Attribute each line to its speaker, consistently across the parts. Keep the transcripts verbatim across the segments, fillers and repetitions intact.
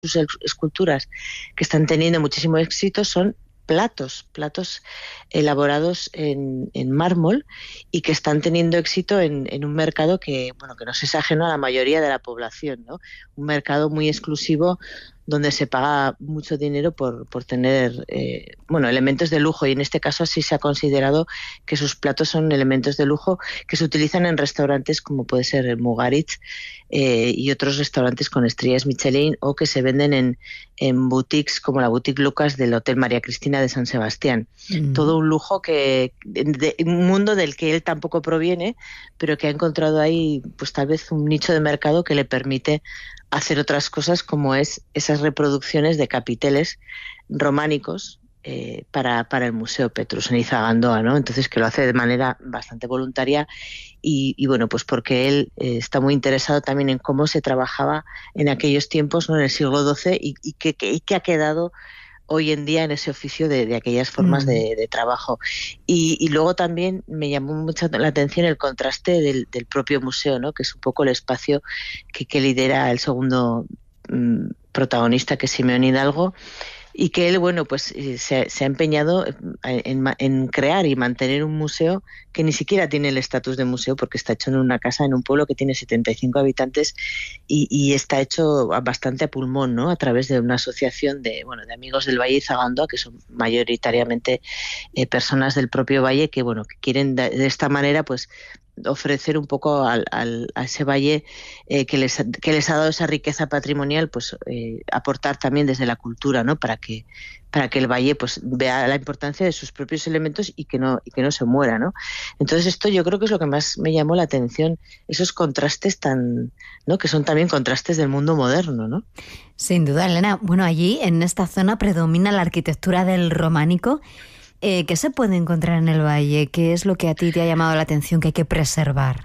Speaker 1: sus esculturas que están teniendo muchísimo éxito son platos, platos elaborados en, en mármol y que están teniendo éxito en, en un mercado que, bueno, que no es ajeno a la mayoría de la población, ¿no? Un mercado muy exclusivo donde se paga mucho dinero por, por tener eh, bueno, elementos de lujo, y en este caso sí se ha considerado que sus platos son elementos de lujo que se utilizan en restaurantes como puede ser el Mugaritz eh, y otros restaurantes con estrellas Michelin, o que se venden en, en boutiques como la Boutique Lucas del Hotel María Cristina de San Sebastián. Mm. Todo un lujo que de, de, un mundo del que él tampoco proviene, pero que ha encontrado ahí pues tal vez un nicho de mercado que le permite hacer otras cosas, como es esas reproducciones de capiteles románicos eh, para, para el Museo Petrus en Izagandoa, ¿no? Entonces, que lo hace de manera bastante voluntaria y, y bueno, pues porque él eh, está muy interesado también en cómo se trabajaba en aquellos tiempos, ¿no? En el siglo doce, y, y, que, que, y que ha quedado hoy en día en ese oficio de, de aquellas formas mm. de, de trabajo. Y, y luego también me llamó mucho la atención el contraste del, del propio museo, ¿no? Que es un poco el espacio que, que lidera el segundo mmm, protagonista, que es Simeón Hidalgo, y que él, bueno, pues se, se ha empeñado en, en crear y mantener un museo que ni siquiera tiene el estatus de museo, porque está hecho en una casa, en un pueblo que tiene setenta y cinco habitantes y, y está hecho bastante a pulmón, ¿no? A través de una asociación de, bueno, de amigos del Valle de Izagandoa, que son mayoritariamente eh, personas del propio valle que, bueno, que quieren de, de esta manera, pues, ofrecer un poco al, al, a ese valle eh, que, les, que les ha dado esa riqueza patrimonial, pues eh, aportar también desde la cultura, ¿no? Para que para que el valle pues vea la importancia de sus propios elementos y que no y que no se muera, ¿no? Entonces esto yo creo que es lo que más me llamó la atención, esos contrastes tan, ¿no? Que son también contrastes del mundo moderno, ¿no?
Speaker 2: Sin duda, Elena. Bueno, allí en esta zona predomina la arquitectura del románico. Eh, ¿Qué se puede encontrar en el valle? ¿Qué es lo que a ti te ha llamado la atención que hay que preservar?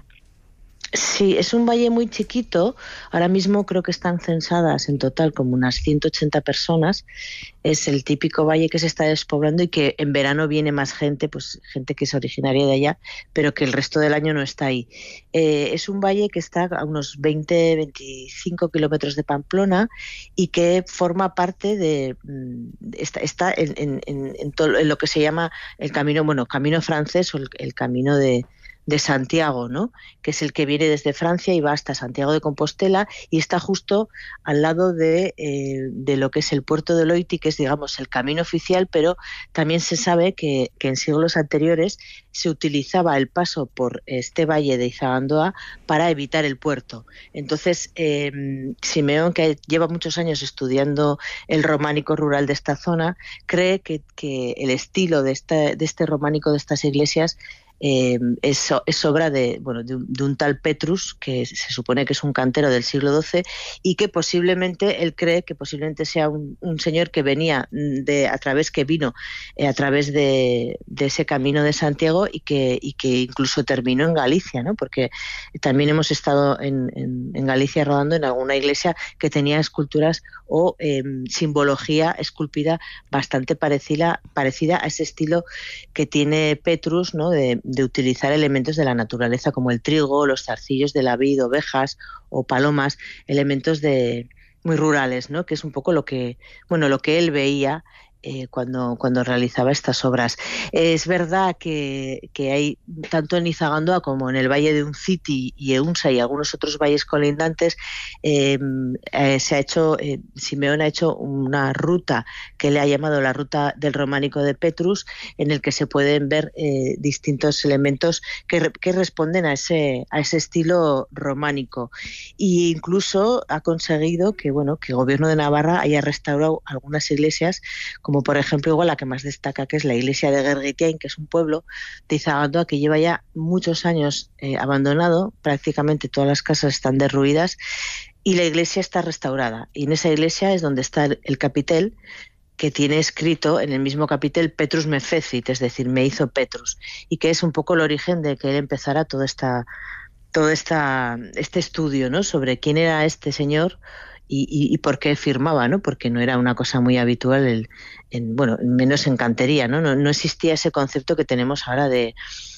Speaker 1: Sí, es un valle muy chiquito. Ahora mismo creo que están censadas en total como unas ciento ochenta personas. Es el típico valle que se está despoblando y que en verano viene más gente, pues gente que es originaria de allá, pero que el resto del año no está ahí. Eh, es un valle que está a unos veinte, veinticinco kilómetros de Pamplona y que forma parte de... Está, está en, en, en, en, todo, en lo que se llama el camino, bueno, camino francés o el, el camino de... de Santiago, ¿no? Que es el que viene desde Francia y va hasta Santiago de Compostela y está justo al lado de, eh, de lo que es el puerto de Loiti, que es, digamos, el camino oficial, pero también se sabe que, que en siglos anteriores se utilizaba el paso por este valle de Izagandoa para evitar el puerto. Entonces, eh, Simeón, que lleva muchos años estudiando el románico rural de esta zona, cree que, que el estilo de este, de este románico de estas iglesias Eh, es, es obra de, bueno, de, un, de un tal Petrus, que se supone que es un cantero del siglo doce y que posiblemente, él cree que posiblemente sea un, un señor que venía de, a través, que vino eh, a través de, de ese camino de Santiago y que, y que incluso terminó en Galicia, ¿no? Porque también hemos estado en, en, en Galicia rodando en alguna iglesia que tenía esculturas o eh, simbología esculpida bastante parecida, parecida a ese estilo que tiene Petrus, ¿no? De, de utilizar elementos de la naturaleza como el trigo, los zarcillos de la vid, ovejas o palomas, elementos de muy rurales, ¿no? Que es un poco lo que, bueno, lo que él veía eh, cuando, cuando realizaba estas obras. Es verdad que, que hay, tanto en Izagandoa como en el Valle de Unciti y Eunsa y algunos otros valles colindantes, eh, eh, se ha hecho, eh, Simeón ha hecho una ruta que le ha llamado la ruta del románico de Petrus, en el que se pueden ver eh, distintos elementos que, que responden a ese, a ese estilo románico. E incluso ha conseguido que, bueno, que el gobierno de Navarra haya restaurado algunas iglesias, como por ejemplo igual la que más destaca, que es la iglesia de Gergitiain, que es un pueblo de Izagandoa que lleva ya muchos años eh, abandonado, prácticamente todas las casas están derruidas y la iglesia está restaurada. Y en esa iglesia es donde está el, el capitel, que tiene escrito en el mismo capitel Petrus me fecit, es decir, me hizo Petrus, y que es un poco el origen de que él empezara toda esta, todo esta, este estudio, ¿no? Sobre quién era este señor y, y, y por qué firmaba, ¿no? Porque no era una cosa muy habitual, el, en, bueno, menos en cantería, ¿no? No, no existía ese concepto que tenemos ahora de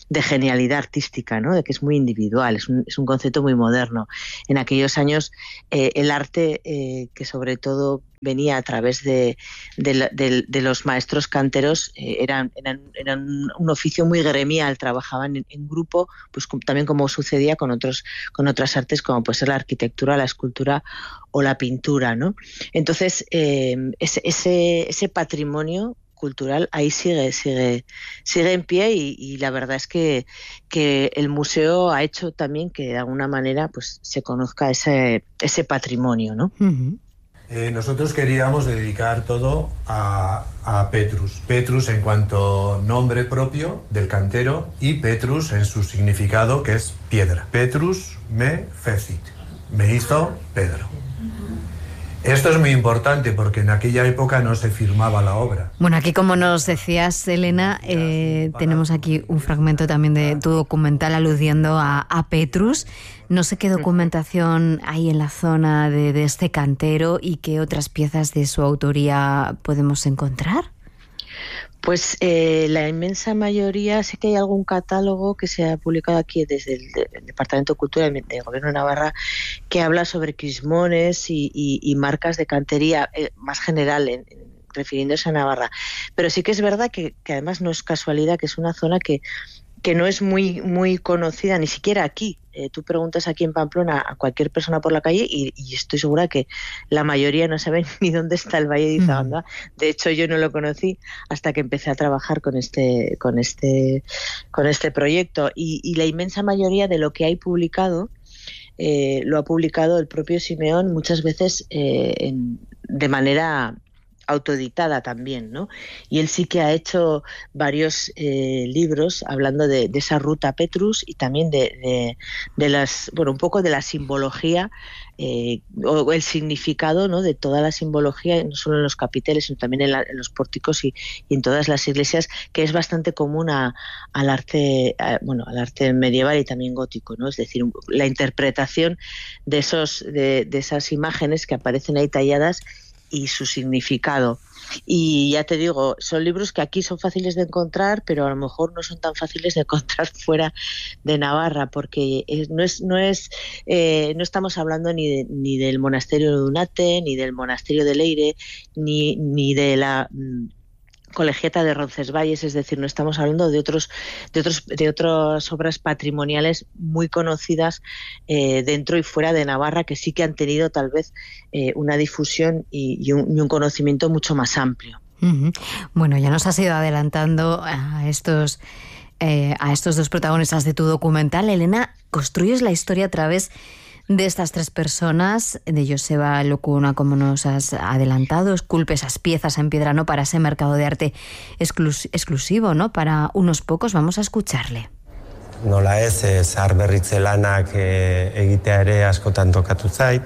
Speaker 1: de genialidad artística, ¿no? De que es muy individual, es un, es un concepto muy moderno. En aquellos años eh, el arte, eh, que sobre todo venía a través de, de, de, de los maestros canteros, eh, eran, eran, eran un oficio muy gremial, trabajaban en, en grupo, pues com, también como sucedía con otros con otras artes como puede ser la arquitectura, la escultura o la pintura, ¿no? Entonces eh, ese, ese, ese patrimonio cultural ahí sigue sigue sigue en pie y, y la verdad es que, que el museo ha hecho también que de alguna manera pues se conozca ese, ese patrimonio, ¿no?
Speaker 2: Uh-huh.
Speaker 3: Eh, nosotros queríamos dedicar todo a, a Petrus. Petrus en cuanto nombre propio del cantero y Petrus en su significado que es piedra. Petrus me fecit, me hizo Pedro. Esto es muy importante porque en aquella época no se firmaba la obra.
Speaker 2: Bueno, aquí como nos decías, Elena, eh, tenemos aquí un fragmento también de tu documental aludiendo a, a Petrus. No sé qué documentación hay en la zona de, de este cantero y qué otras piezas de su autoría podemos encontrar.
Speaker 1: Pues eh, la inmensa mayoría, sé que hay algún catálogo que se ha publicado aquí desde el, de, el Departamento de Cultura del de Gobierno de Navarra que habla sobre crismones y, y, y marcas de cantería eh, más general en, en, refiriéndose a Navarra. Pero sí que es verdad que, que además no es casualidad que es una zona que que no es muy muy conocida, ni siquiera aquí. Eh, tú preguntas aquí en Pamplona a cualquier persona por la calle y, y estoy segura que la mayoría no saben ni dónde está el Valle de Izaganda. De hecho, yo no lo conocí hasta que empecé a trabajar con este con este con este proyecto y, y la inmensa mayoría de lo que hay publicado eh, lo ha publicado el propio Simeón, muchas veces eh, en, de manera autoeditada también, ¿no? Y él sí que ha hecho varios eh, libros hablando de, de esa ruta Petrus y también de, de, de las, bueno, un poco de la simbología eh, o el significado, ¿no? De toda la simbología, no solo en los capiteles, sino también en, la, en los pórticos y, y en todas las iglesias, que es bastante común a, al arte, a, bueno, al arte medieval y también gótico, ¿no? Es decir, la interpretación de esos, de, de esas imágenes que aparecen ahí talladas y su significado. Y ya te digo, son libros que aquí son fáciles de encontrar, pero a lo mejor no son tan fáciles de encontrar fuera de Navarra, porque es, no es no es eh, no estamos hablando ni de, ni del monasterio de Unate, ni del monasterio de Leire, ni ni de la mm, Colegiata de Roncesvalles, es decir, no estamos hablando de otros de otros de otras obras patrimoniales muy conocidas eh, dentro y fuera de Navarra que sí que han tenido tal vez eh, una difusión y, y, un, y un conocimiento mucho más amplio.
Speaker 2: Uh-huh. Bueno, ya nos has ido adelantando a estos eh, a estos dos protagonistas de tu documental. Elena, construyes la historia a través de estas tres personas, de Joseba Locuna, como nos has adelantado, esculpe esas piezas en piedra, ¿no? Para ese mercado de arte exclus- exclusivo, ¿no? Para unos pocos. Vamos a escucharle.
Speaker 4: Nola ez, zahar berritze lanak egitea ere askotan tokatu zait,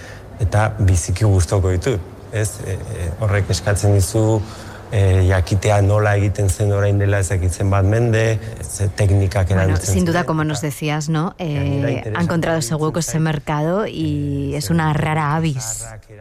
Speaker 4: eta biziki gustoko ditut. Ez, horrek eskatzen dizu Eh, jakitea nola egiten zen orain dela ezakitzen bat mende, técnicas que eran...
Speaker 2: Bueno, sin duda, como nos decías, ¿no? Eh, ha encontrado ese hueco, ese mercado y es una rara avis.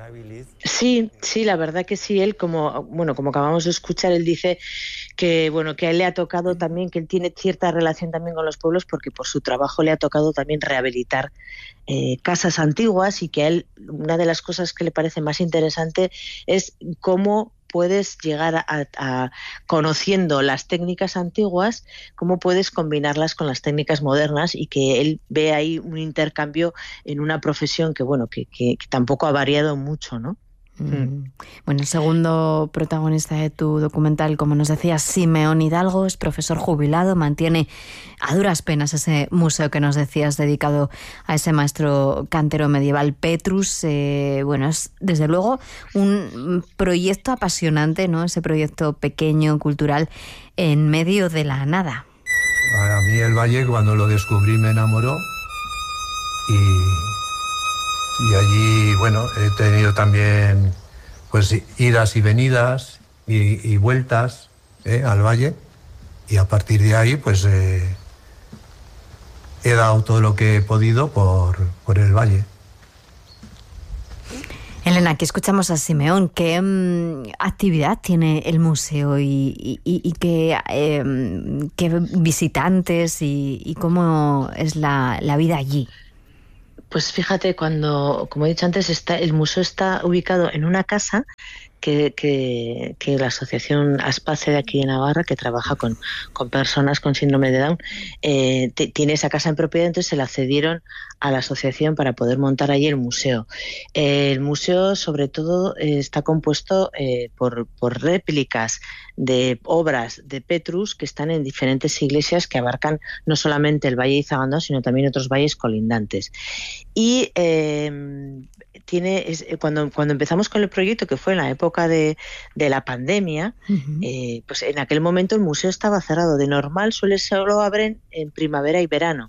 Speaker 1: Sí, sí, la verdad que sí. Él, como bueno, como acabamos de escuchar, él dice que bueno que a él le ha tocado también, que él tiene cierta relación también con los pueblos porque por su trabajo le ha tocado también rehabilitar eh, casas antiguas y que a él una de las cosas que le parece más interesante es cómo puedes llegar a, a, a conociendo las técnicas antiguas, cómo puedes combinarlas con las técnicas modernas y que él ve ahí un intercambio en una profesión que bueno que, que, que tampoco ha variado mucho, ¿no?
Speaker 2: Mm. Bueno, el segundo protagonista de tu documental, como nos decías, Simeón Hidalgo, es profesor jubilado, mantiene a duras penas ese museo que nos decías dedicado a ese maestro cantero medieval Petrus. Eh, bueno, es desde luego un proyecto apasionante, ¿no? Ese proyecto pequeño, cultural, en medio de la nada.
Speaker 3: A mí el valle, cuando lo descubrí, me enamoró y... Y allí, bueno, he tenido también pues idas y venidas y, y vueltas ¿eh? al valle. Y a partir de ahí, pues eh, he dado todo lo que he podido por, por el valle.
Speaker 2: Elena, aquí escuchamos a Simeón. ¿Qué um, actividad tiene el museo y, y, y qué, eh, qué visitantes y, y cómo es la, la vida allí?
Speaker 1: Pues fíjate, cuando, como he dicho antes, está, el museo está ubicado en una casa que, que, que la asociación Aspace de aquí de Navarra, que trabaja con, con personas con síndrome de Down, eh, t- tiene esa casa en propiedad, entonces se la cedieron a la asociación para poder montar allí el museo. Eh, el museo, sobre todo, eh, está compuesto eh, por, por réplicas de obras de Petrus que están en diferentes iglesias que abarcan no solamente el Valle de Izagandón, sino también otros valles colindantes. Y eh, tiene es, cuando, cuando empezamos con el proyecto, que fue en la época de, de la pandemia, uh-huh. eh, pues en aquel momento el museo estaba cerrado. De normal suele solo abren en primavera y verano.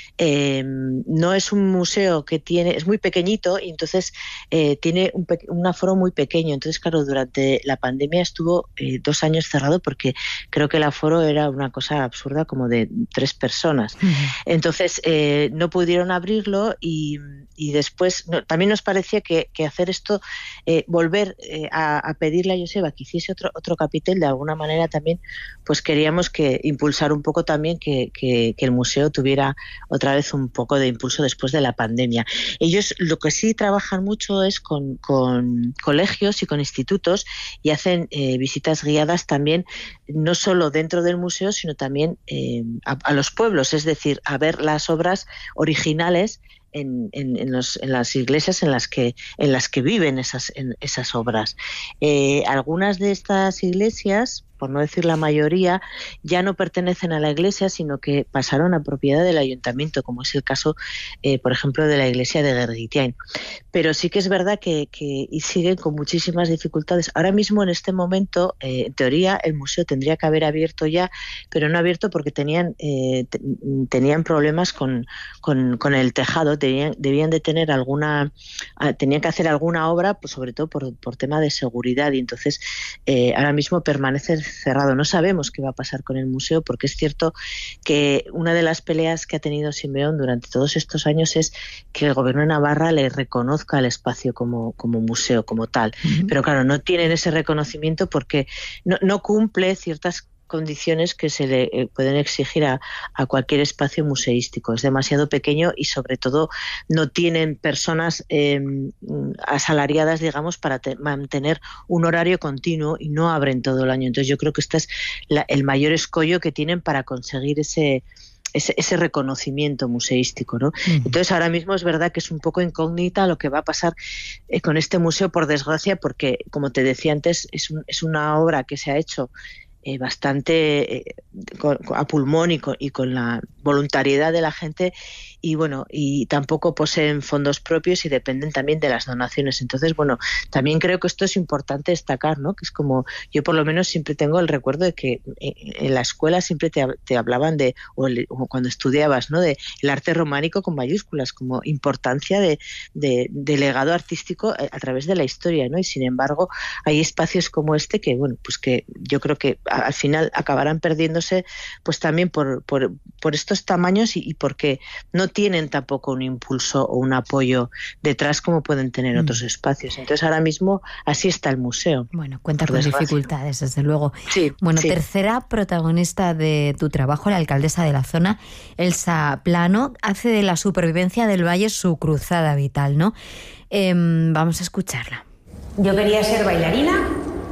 Speaker 1: Eh, no es un museo que tiene, es muy pequeñito y entonces eh, tiene un, pe- un aforo muy pequeño. Entonces, claro, durante la pandemia estuvo eh, dos años cerrado porque creo que el aforo era una cosa absurda, como de tres personas. Uh-huh. Entonces, eh, no pudieron abrirlo y, y después no, también nos parecía que, que hacer esto, eh, volver eh, a, a pedirle a Joseba que hiciese otro, otro capitel, de alguna manera también, pues queríamos que impulsar un poco también que, que, que el museo tuviera otra vez un poco de impulso después de la pandemia. Ellos lo que sí trabajan mucho es con, con colegios y con institutos y hacen eh, visitas guiadas también, no solo dentro del museo, sino también eh, a, a los pueblos, es decir, a ver las obras originales En, en, en, los, en las iglesias en las que en las que viven esas, en, esas obras. Eh, algunas de estas iglesias, por no decir la mayoría, ya no pertenecen a la iglesia, sino que pasaron a propiedad del ayuntamiento, como es el caso, eh, por ejemplo, de la iglesia de Gergitiain. Pero sí que es verdad que, que y siguen con muchísimas dificultades. Ahora mismo, en este momento, eh, en teoría, el museo tendría que haber abierto ya, pero no ha abierto porque tenían, eh, t- tenían problemas con, con, con el tejado. Tenían, debían de tener alguna, tenían que hacer alguna obra, pues sobre todo por, por tema de seguridad, y entonces eh, ahora mismo permanece cerrado. No sabemos qué va a pasar con el museo, porque es cierto que una de las peleas que ha tenido Simeón durante todos estos años es que el gobierno de Navarra le reconozca el espacio como, como museo, como tal. Uh-huh. Pero claro, no tienen ese reconocimiento porque no, no cumple ciertas condiciones que se le eh, pueden exigir a, a cualquier espacio museístico. Es demasiado pequeño y sobre todo no tienen personas eh, asalariadas, digamos, para te- mantener un horario continuo y no abren todo el año. Entonces yo creo que este es la, el mayor escollo que tienen para conseguir ese Ese, ese reconocimiento museístico, ¿no? Uh-huh. Entonces ahora mismo es verdad que es un poco incógnita lo que va a pasar eh, con este museo, por desgracia, porque, como te decía antes, es, un, es una obra que se ha hecho Eh, bastante eh, con, a pulmón y con, y con la voluntariedad de la gente, y bueno, y tampoco poseen fondos propios y dependen también de las donaciones. Entonces, bueno, también creo que esto es importante destacar, ¿no? Que es como, yo por lo menos siempre tengo el recuerdo de que en la escuela siempre te, te hablaban de, o, el, o cuando estudiabas, ¿no? De el arte románico con mayúsculas, como importancia de, de, de legado artístico a, a través de la historia, ¿no? Y sin embargo, hay espacios como este que, bueno, pues que yo creo que al final acabarán perdiéndose, pues también por, por, por estos tamaños y, y porque no tienen tampoco un impulso o un apoyo detrás como pueden tener mm. otros espacios. Entonces ahora mismo así está el museo.
Speaker 2: Bueno, cuenta con desgracia. Dificultades, desde luego.
Speaker 1: Sí,
Speaker 2: bueno,
Speaker 1: sí.
Speaker 2: Tercera protagonista de tu trabajo, la alcaldesa de la zona, Elsa Plano, hace de la supervivencia del valle su cruzada vital, ¿no? Eh, vamos a escucharla.
Speaker 5: Yo quería ser bailarina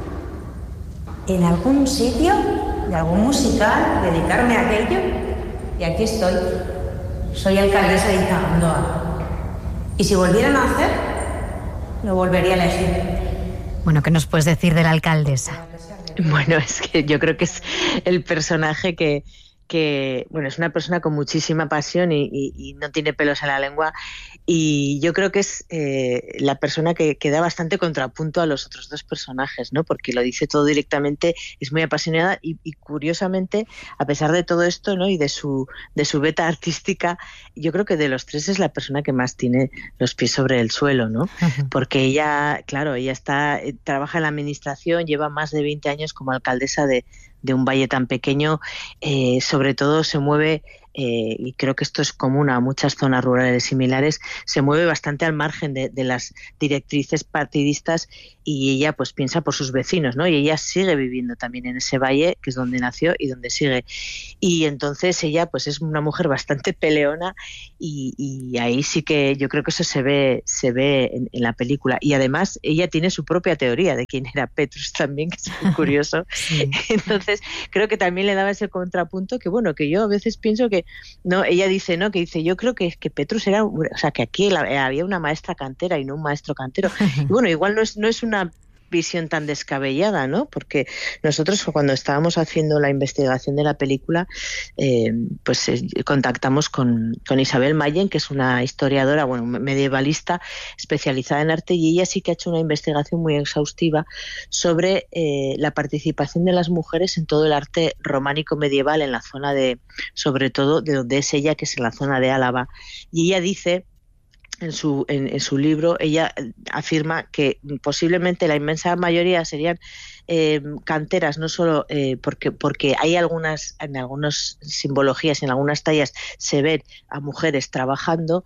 Speaker 5: en algún sitio, de algún musical, dedicarme a aquello, y aquí estoy. Soy alcaldesa de Izagandón. Y si volvieran a hacer, lo volvería a elegir.
Speaker 2: Bueno, ¿qué nos puedes decir de la alcaldesa?
Speaker 1: Bueno, es que yo creo que es el personaje que, que bueno, es una persona con muchísima pasión y, y, y no tiene pelos en la lengua, y yo creo que es eh, la persona que, que da bastante contrapunto a los otros dos personajes, ¿no? Porque lo dice todo directamente, es muy apasionada y, y curiosamente, a pesar de todo esto, ¿no? Y de su de su beta artística, yo creo que de los tres es la persona que más tiene los pies sobre el suelo, ¿no? Uh-huh. Porque ella, claro, ella está eh, trabaja en la administración, lleva más de veinte años como alcaldesa de de un valle tan pequeño, eh, sobre todo se mueve eh, y creo que esto es común a muchas zonas rurales similares, se mueve bastante al margen de, de las directrices partidistas y ella pues piensa por sus vecinos, ¿no? Y ella sigue viviendo también en ese valle, que es donde nació y donde sigue. Y entonces ella pues es una mujer bastante peleona y, y ahí sí que yo creo que eso se ve, se ve en, en la película. Y además ella tiene su propia teoría de quién era Petrus también, que es muy curioso. Sí. Entonces creo que también le daba ese contrapunto que bueno, que yo a veces pienso que no, ella dice, ¿no? Que dice, yo creo que, que Petrus era, o sea, que aquí la, había una maestra cantera y no un maestro cantero. Y bueno, igual no es, no es una visión tan descabellada, ¿no? Porque nosotros cuando estábamos haciendo la investigación de la película, eh, pues eh, contactamos con, con Isabel Mayen, que es una historiadora, bueno, medievalista especializada en arte, y ella sí que ha hecho una investigación muy exhaustiva sobre eh, la participación de las mujeres en todo el arte románico medieval en la zona de, sobre todo de donde es ella, que es en la zona de Álava. Y ella dice En su, en, en su libro, ella afirma que posiblemente la inmensa mayoría serían eh, canteras, no solo eh, porque, porque hay algunas, en algunas simbologías, en algunas tallas se ven a mujeres trabajando,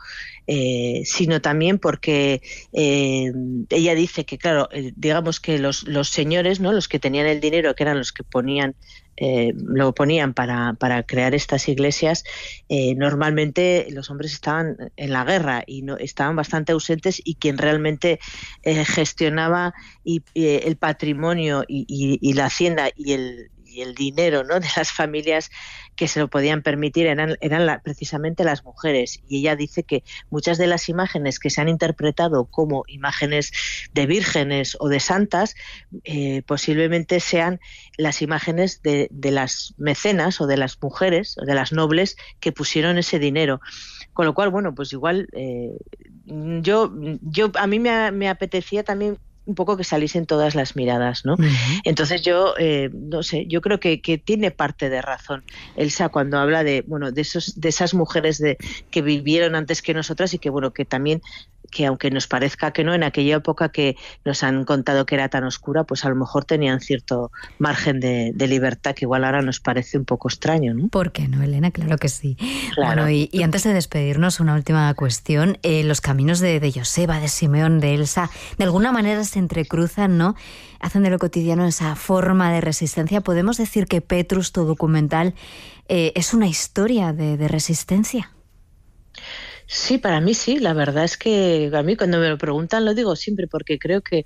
Speaker 1: eh, sino también porque eh, ella dice que, claro, eh, digamos que los, los señores, ¿no? Los que tenían el dinero, que eran los que ponían Eh, lo ponían para, para crear estas iglesias, eh, normalmente los hombres estaban en la guerra y no, estaban bastante ausentes, y quien realmente eh, gestionaba y, y el patrimonio y, y, y la hacienda y el, y el dinero, ¿no? de las familias que se lo podían permitir eran, eran la, precisamente las mujeres. Y ella dice que muchas de las imágenes que se han interpretado como imágenes de vírgenes o de santas eh, posiblemente sean las imágenes de, de las mecenas o de las mujeres o de las nobles que pusieron ese dinero. Con lo cual, bueno, pues igual eh, yo, yo a mí me, me apetecía también un poco que saliesen todas las miradas, ¿no? Uh-huh. Entonces yo, eh, no sé, yo creo que, que tiene parte de razón Elsa cuando habla de, bueno, de esos, de esas mujeres de, que vivieron antes que nosotras y que, bueno, que también, que aunque nos parezca que no, en aquella época que nos han contado que era tan oscura, pues a lo mejor tenían cierto margen de, de libertad que igual ahora nos parece un poco extraño, ¿no?
Speaker 2: ¿Por qué no, Elena? Claro que sí.
Speaker 1: Claro.
Speaker 2: Bueno, y, y antes de despedirnos, una última cuestión. Eh, los caminos de, de Joseba, de Simeón, de Elsa, de alguna manera se entrecruzan, ¿no? Hacen de lo cotidiano esa forma de resistencia. ¿Podemos decir que Petrus, tu documental, eh, es una historia de, de resistencia?
Speaker 1: Sí, para mí sí. La verdad es que a mí cuando me lo preguntan lo digo siempre, porque creo que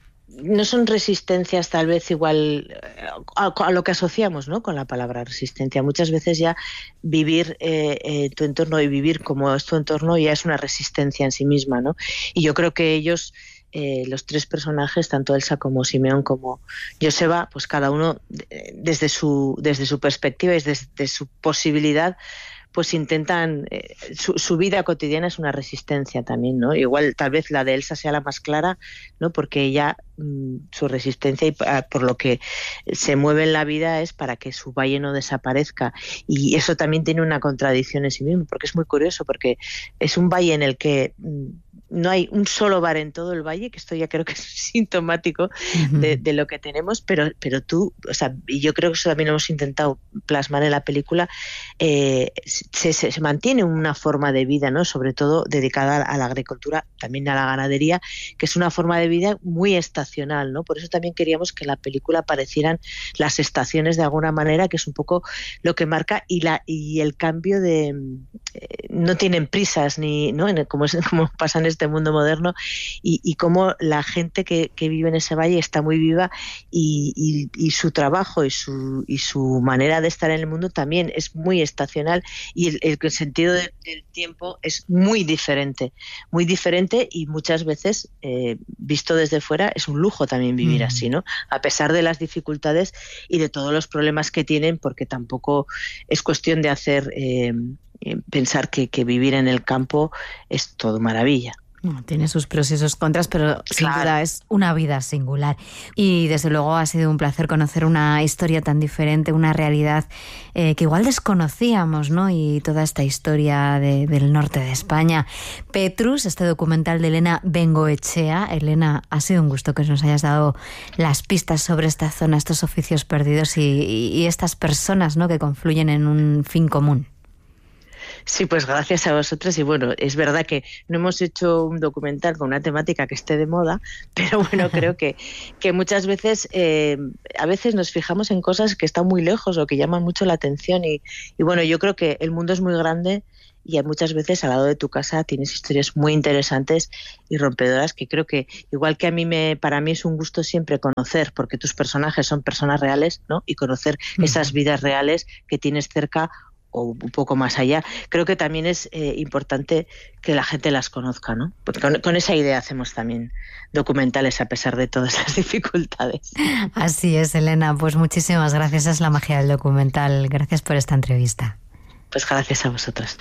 Speaker 1: no son resistencias tal vez igual a, a lo que asociamos, ¿no? Con la palabra resistencia. Muchas veces ya vivir eh, eh, tu entorno y vivir como es tu entorno ya es una resistencia en sí misma, ¿no? Y yo creo que ellos, eh, los tres personajes, tanto Elsa como Simeón como Joseba, pues cada uno desde su, desde su perspectiva y desde su posibilidad, pues intentan, eh, su, su vida cotidiana es una resistencia también, ¿no? Igual tal vez la de Elsa sea la más clara, ¿no? Porque ella, mmm, su resistencia y por lo que se mueve en la vida es para que su valle no desaparezca, y eso también tiene una contradicción en sí mismo, porque es muy curioso, porque es un valle en el que mmm, no hay un solo bar en todo el valle, que esto ya creo que es sintomático uh-huh. de, de lo que tenemos, pero, pero tú, o sea, y yo creo que eso también lo hemos intentado plasmar en la película, eh, se, se, se mantiene una forma de vida, ¿no? Sobre todo dedicada a la agricultura, también a la ganadería, que es una forma de vida muy estacional, ¿no? Por eso también queríamos que en la película aparecieran las estaciones de alguna manera, que es un poco lo que marca, y la y el cambio de eh, no tienen prisas ni, ¿no? Como, es, como pasa en este mundo moderno, y, y cómo la gente que, que vive en ese valle está muy viva, y, y, y su trabajo y su, y su manera de estar en el mundo también es muy estacional, y el, el sentido de, del tiempo es muy diferente, muy diferente, y muchas veces, eh, visto desde fuera, es un lujo también vivir mm. así, ¿no? A pesar de las dificultades y de todos los problemas que tienen, porque tampoco es cuestión de hacer eh, pensar que, que vivir en el campo es todo maravilla.
Speaker 2: No, tiene sus pros y sus contras, pero sin claro. duda es una vida singular. Y desde luego ha sido un placer conocer una historia tan diferente, una realidad eh, que igual desconocíamos, ¿no? Y toda esta historia de, del norte de España. Petrus, este documental de Elena Bengoechea. Elena, ha sido un gusto que nos hayas dado las pistas sobre esta zona, estos oficios perdidos y, y, y estas personas, ¿no? Que confluyen en un fin común.
Speaker 1: Sí, pues gracias a vosotros. Y bueno, es verdad que no hemos hecho un documental con una temática que esté de moda, pero bueno, creo que, que muchas veces, eh, a veces nos fijamos en cosas que están muy lejos o que llaman mucho la atención. Y, y bueno, yo creo que el mundo es muy grande y muchas veces al lado de tu casa tienes historias muy interesantes y rompedoras que creo que, igual que a mí me, para mí es un gusto siempre conocer, porque tus personajes son personas reales, ¿no? Y conocer uh-huh. esas vidas reales que tienes cerca o un poco más allá. Creo que también es eh, importante que la gente las conozca, ¿no? Porque con, con esa idea hacemos también documentales a pesar de todas las dificultades.
Speaker 2: Así es, Elena. Pues muchísimas gracias. Es la magia del documental. Gracias por esta entrevista.
Speaker 1: Pues gracias a vosotros.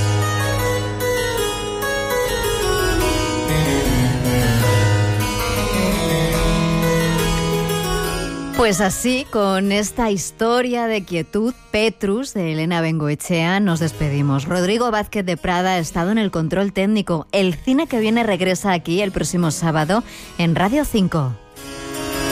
Speaker 2: Pues así, con esta historia de quietud, Petrus, de Elena Bengoechea, nos despedimos. Rodrigo Vázquez de Prada ha estado en el control técnico. El cine que viene regresa aquí el próximo sábado en Radio cinco.